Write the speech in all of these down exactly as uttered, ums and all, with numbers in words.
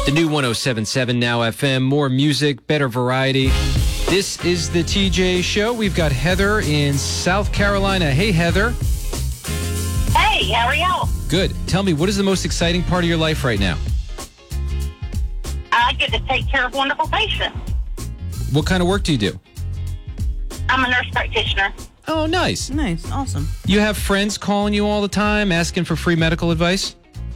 The new one oh seven point seven Now F M. More music, better variety. This is the T J Show. We've got Heather in South Carolina. Hey, Heather. Hey, how are y'all? Good. Tell me, what is the most exciting part of your life right now? I get to take care of wonderful patients. What kind of work do you do? I'm a nurse practitioner. Oh, nice. Nice. Awesome. You have friends calling you all the time, asking for free medical advice?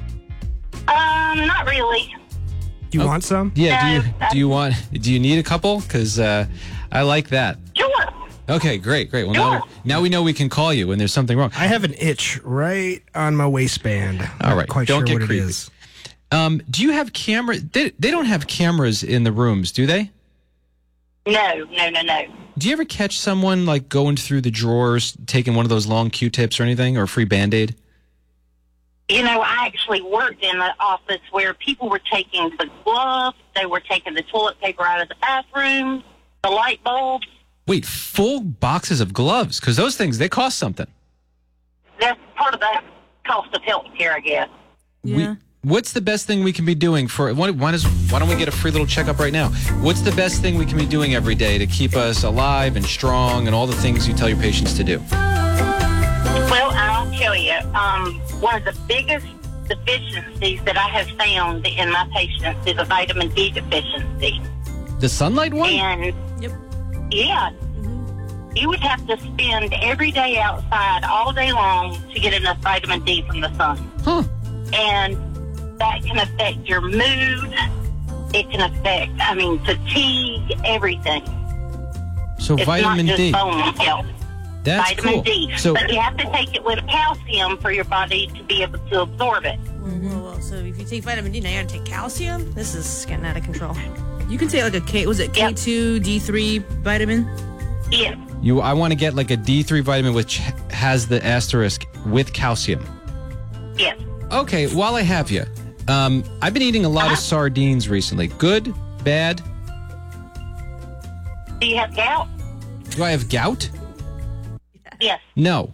Um, not really. Do you Oh. want some? Yeah, No, do you do you want do you need a couple? Because uh, I like that. Sure. Okay, great, great. Well, now, Sure. now we know we can call you when there's something wrong. I have an itch right on my waistband. All right, Not quite don't sure get what creepy. it is. Um, do you have camera? They, they don't have cameras in the rooms, do they? No, no, no, no. Do you ever catch someone like going through the drawers, taking one of those long Q-tips or anything, or a free Band-Aid? You know, I actually worked in an office where people were taking the gloves, they were taking the toilet paper out of the bathroom, the light bulbs. Wait, full boxes of gloves? Because those things, they cost something. That's part of the cost of health care, I guess. Yeah. We, what's the best thing we can be doing for? Why, why, does, why don't we get a free little checkup right now? What's the best thing we can be doing every day to keep us alive and strong and all the things you tell your patients to do? Well, I'll tell you, um, one of the biggest deficiencies that I have found in my patients is a vitamin D deficiency. The sunlight one? And, Yep. yeah, you would have to spend every day outside all day long to get enough vitamin D from the sun. Huh. And that can affect your mood. It can affect, I mean, fatigue, everything. So It's vitamin not just D. bone health. That's Vitamin cool. D. So But you have to take it with calcium for your body to be able to absorb it. Well, well, so if you take vitamin D, now you gotta take calcium? This is getting out of control. You can take like a K, was it K two, D three vitamin? Yes. you, I want to get like a D three vitamin which has the asterisk with calcium. Yes. Okay, while I have you, um, I've been eating a lot of sardines recently. Good, bad? Do you have gout? Do I have gout? Yes. No.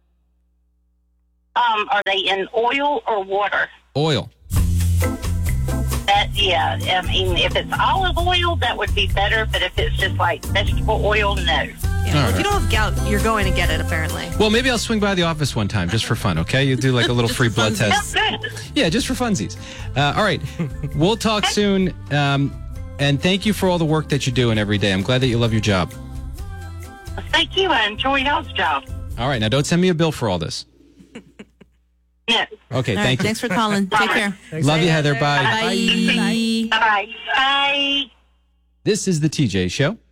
Um, are they in oil or water? Oil. That, yeah, I mean, if it's olive oil, that would be better, but if it's just like vegetable oil, no. Yeah. All If right. you don't have gout, you're going to get it, apparently. Well, maybe I'll swing by the office one time just for fun, okay? You do like a little free blood That's test. good. Yeah, just for funsies. Uh, all right. We'll talk soon. Um, and thank you for all the work that you're doing every day. I'm glad that you love your job. Thank you. I enjoy y'all's job. All right. Now, don't send me a bill for all this. No. Okay, All thank right, you. Thanks for calling. Take care. Love you, Heather. Bye. Bye. Bye-bye. Bye. This is the T J Show.